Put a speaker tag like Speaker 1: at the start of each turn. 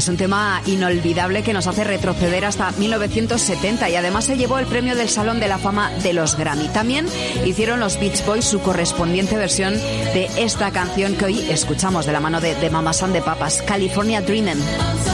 Speaker 1: Es un tema inolvidable que nos hace retroceder hasta 1970 y además se llevó el premio del Salón de la Fama de los Grammy. También hicieron los Beach Boys su correspondiente versión de esta canción que hoy escuchamos de la mano de Mamas and the Papas, California Dreamin'.